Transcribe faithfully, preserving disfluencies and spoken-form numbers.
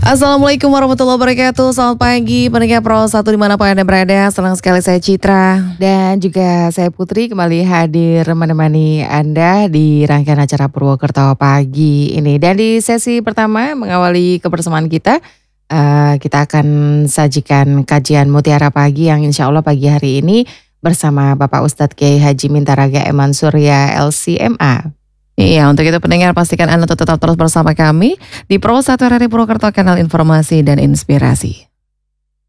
Assalamualaikum warahmatullahi wabarakatuh. Selamat pagi pendengar Pro satu dimanapun Anda berada. Senang sekali saya Citra. Dan juga saya Putri kembali hadir menemani Anda di rangkaian acara Purwokerto pagi ini. Dan di sesi pertama mengawali kebersamaan kita, uh, kita akan sajikan kajian Mutiara Pagi yang insya Allah pagi hari ini bersama Bapak Ustadz Kiai Haji Mintaraga Eman Surya L C M A. Iya, untuk itu pendengar pastikan Anda tetap terus bersama kami di Pro satu R R I Purwokerto, kanal informasi dan inspirasi.